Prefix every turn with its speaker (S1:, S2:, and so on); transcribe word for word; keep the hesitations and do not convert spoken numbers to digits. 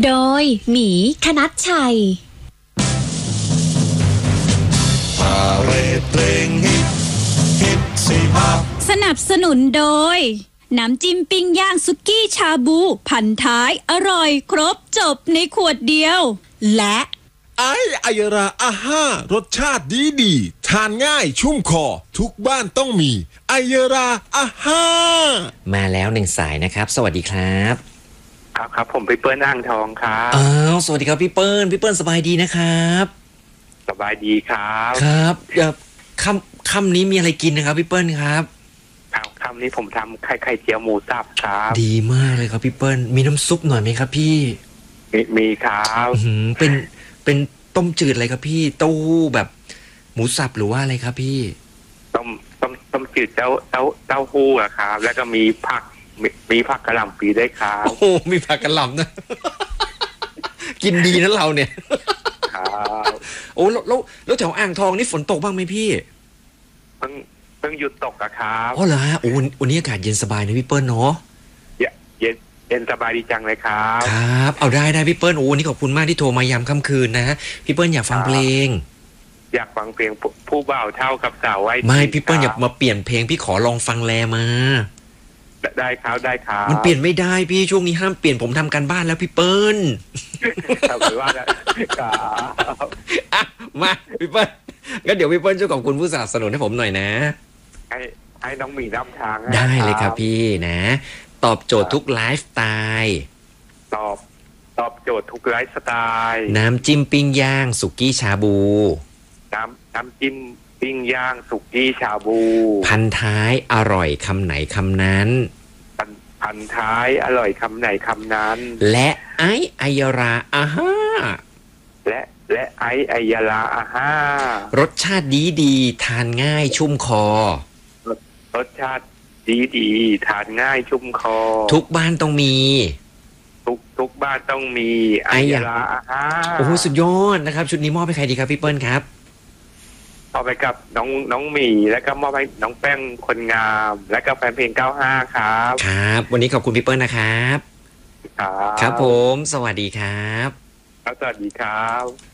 S1: โดยหมีคณัชชัย
S2: พาเรดเพลงฮิตฮิตสิฮับ
S1: สนับสนุนโดยน้ำจิ้มปิ้งย่างสุกี้ชาบูพันท้ายอร่อยครบจบในขวดเดียวและ
S2: ไออายราอาห้ารสชาติดีดีทานง่ายชุ่มคอทุกบ้านต้องมีไอยราอาห้า
S3: มาแล้วหนึ่งสายนะครับสวัสดีครับ
S4: ครับครับผมพี่เปิ้ลอ่างทองครับ
S3: อ้าวสวัสดีครับพี่เปิ้ลพี่เปิ้ลสบายดีนะครับ
S4: สบายดีครับ
S3: ครับเดี๋ยวค่ำค่ำนี้มีอะไรกินนะครับพี่เปิ้ลครับ
S4: ครับค่ำนี้ผมทำไข่ไข่เจียวหมูสับครับ
S3: ดีมากเลยครับพี่เปิ้ลมีน้ำซุปหน่อยไหมครับพี่
S4: มีมีครับ
S3: เป็นเป็นต้มจืดอะไรครับพี่เต้าหู้แบบหมูสับหรือว่าอะไรครับพี่
S4: ต้มต้มต้มจืดเต้าเต้าเต้าหู้อะครับแล้วก็มีผักมีมีผักกระหล่ำปีได้ครับ
S3: โอ้โหมีผักกระหล่ำนะกินดีนะเราเนี่ย
S4: ครับ
S3: โอ้แล้วแล้วแล้วแถวอ่างทองนี่ฝนตกบ้างไหมพี่
S4: เพิ่งเพิ่งหยุดตกอะครับ
S3: อ๋อเหรอฮะโอ้วันนี้อากาศเย็นสบายนะพี่เปิ้ลเนาะ
S4: เย็นเย็นสบายดีจังเลยครับ
S3: ครับเอาได้ได้พี่เปิ้ลโอ้วันนี้ขอบคุณมากที่โทรมายามค่ำคืนนะฮะพี่เปิ้ลอยากฟังเพลง
S4: อยากฟังเพลงผู้บ่าวเท่ากับสาวไว้
S3: ไม่พี่เปิ้ลอยากมาเปลี่ยนเพลงพี่ขอลองฟังแลมา
S4: ได้ครับได้ครับ
S3: มันเปลี่ยนไม่ได้พี่ช่วงนี้ห้ามเปลี่ยนผมทำการบ้านแล้วพี่เปิ้ล
S4: ทำการบ้านแล้วครับ
S3: อ่ะมาพี่เปิ้ลงั้นเดี๋ยวพี่เปิ้ลช่วยขอบคุณผู้สนับสนุนให้ผมหน่อยนะ
S4: ให้ให้น้องหมีนำทาง
S3: ได้เลยครับพี่นะตอบโจทย์ทุกไลฟ์สไตล์
S4: ตอบตอบโจทย์ทุกไลฟ์สไตล์
S3: น้ำจิ้มปิ้งย่างสุกี้ชาบู
S4: น้ำน้ำจิ้มปิ้งย่างสุกี้ชาบู
S3: พันท้ายอร่อยคำไหนคำนั้น
S4: พันพันท้ายอร่อยคำไหนคำนั้น
S3: และไอไอยราอาห้า
S4: และและไอไอยราอาห้าร
S3: สชาติดีดีทานง่ายชุ่มคอ
S4: รสชาติดีดีทานง่ายชุ่มคอ
S3: ทุกบ้านต้องมี
S4: ทุกทุกบ้านต้องมีไอยราอาห้า
S3: โอ้โหสุดยอดนะครับชุดนี้มอบให้ใครดีครับพี่เปิ้ลครับ
S4: มอบไปกับน้องน้องหมีแล้วก็มอบให้น้องแป้งคนงามและก็แฟนเพลงเก้าห้าครับ
S3: ครับวันนี้ขอบคุณพี่เปิ้ลนะครับ
S4: ครับ
S3: ครับผมสวัสดีครับ
S4: สวัสดีครับ